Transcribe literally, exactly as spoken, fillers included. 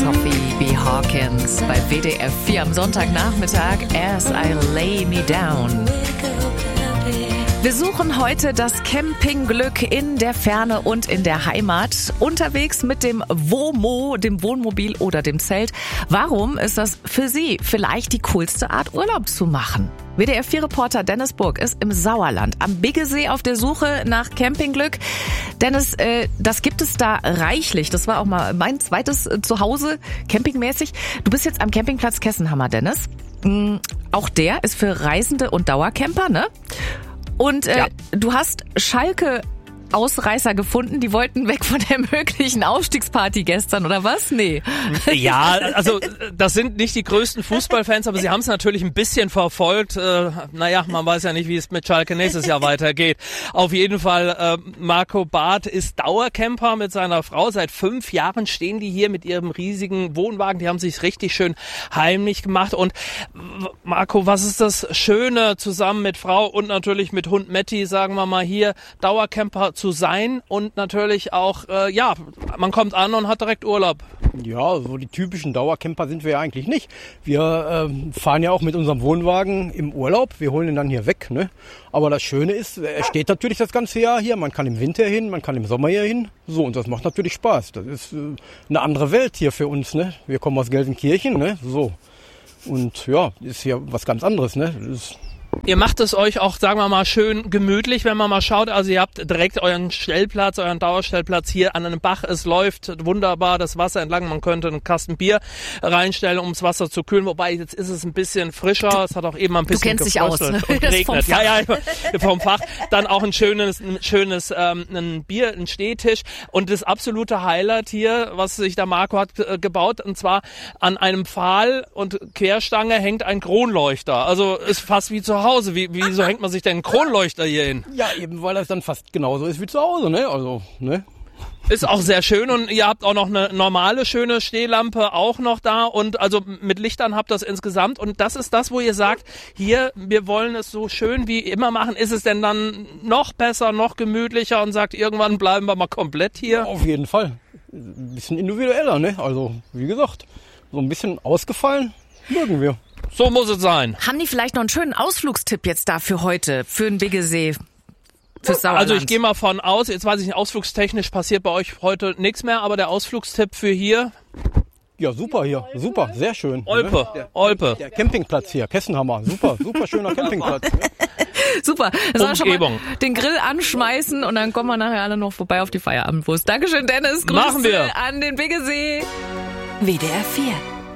Sophie B. Hawkins bei W D F vier am Sonntagnachmittag As I Lay Me Down. Wir suchen heute das Campingglück in der Ferne und in der Heimat. Unterwegs mit dem Womo, dem Wohnmobil oder dem Zelt. Warum ist das für Sie vielleicht die coolste Art, Urlaub zu machen? W D F vier Reporter Dennis Burg ist im Sauerland am Biggesee auf der Suche nach Campingglück. Dennis, äh, das gibt es da reichlich. Das war auch mal mein zweites Zuhause, campingmäßig. Du bist jetzt am Campingplatz Kessenhammer, Dennis. Mhm, auch der ist für Reisende und Dauercamper, ne? Und äh, ja. Du hast Schalke Ausreißer gefunden, die wollten weg von der möglichen Aufstiegsparty gestern, oder was? Nee. Ja, also das sind nicht die größten Fußballfans, aber sie haben es natürlich ein bisschen verfolgt. Äh, naja, man weiß ja nicht, wie es mit Schalke nächstes Jahr weitergeht. Auf jeden Fall, äh, Marco Barth ist Dauercamper mit seiner Frau. Seit fünf Jahren stehen die hier mit ihrem riesigen Wohnwagen. Die haben sich richtig schön heimlich gemacht. Und Marco, was ist das Schöne, zusammen mit Frau und natürlich mit Hund Metti, sagen wir mal hier, Dauercamper zu sein und natürlich auch, äh, ja, man kommt an und hat direkt Urlaub. Ja, so die typischen Dauercamper sind wir ja eigentlich nicht. Wir äh, fahren ja auch mit unserem Wohnwagen im Urlaub, wir holen ihn dann hier weg, ne? Aber das Schöne ist, er steht natürlich das ganze Jahr hier, man kann im Winter hin, man kann im Sommer hier hin, so, und das macht natürlich Spaß. Das ist äh, eine andere Welt hier für uns, ne? Wir kommen aus Gelsenkirchen, ne? So. Und ja, ist hier was ganz anderes, ne? Das ist Ihr macht es euch auch, sagen wir mal, schön gemütlich, wenn man mal schaut. Also ihr habt direkt euren Stellplatz, euren Dauerstellplatz hier an einem Bach. Es läuft wunderbar das Wasser entlang. Man könnte einen Kasten Bier reinstellen, um das Wasser zu kühlen. Wobei, jetzt ist es ein bisschen frischer. Es hat auch eben ein bisschen gefröstelt und geregnet. Ja, ja, vom Fach. Dann auch ein schönes, ein schönes ähm, ein Bier, ein Stehtisch. Und das absolute Highlight hier, was sich der Marco hat äh, gebaut, und zwar an einem Pfahl und Querstange hängt ein Kronleuchter. Also ist fast wie zu Hause. Wie, wieso hängt man sich denn einen Kronleuchter hier hin? Ja, eben weil das dann fast genauso ist wie zu Hause, ne? Also, ne? Ist auch sehr schön, und ihr habt auch noch eine normale, schöne Stehlampe auch noch da, und also mit Lichtern habt ihr das insgesamt, und das ist das, wo ihr sagt, hier, wir wollen es so schön wie immer machen. Ist es denn dann noch besser, noch gemütlicher, und sagt, irgendwann bleiben wir mal komplett hier? Ja, auf jeden Fall. Ein bisschen individueller, ne? Also, wie gesagt, so ein bisschen ausgefallen mögen wir. So muss es sein. Haben die vielleicht noch einen schönen Ausflugstipp jetzt da für heute, für den Biggesee, fürs Sauerland? Also ich gehe mal von aus, jetzt weiß ich nicht, ausflugstechnisch passiert bei euch heute nichts mehr, aber der Ausflugstipp für hier? Ja, super hier, super, sehr schön. Olpe, ne? der, Olpe. Der Campingplatz hier, Kessenhammer, super, super schöner Campingplatz. Ja. Super, das war schon mal den Grill anschmeißen, und dann kommen wir nachher alle noch vorbei auf die Feierabendwurst. Dankeschön, Dennis, Grüße Machen wir. an den Biggesee. W D R vier